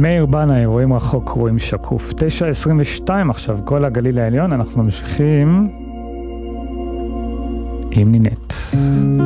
מאיר בנה, רואים רחוק, רואים שקוף. 9:22 עכשיו, כל הגליל העליון, אנחנו ממשיכים עם נינט.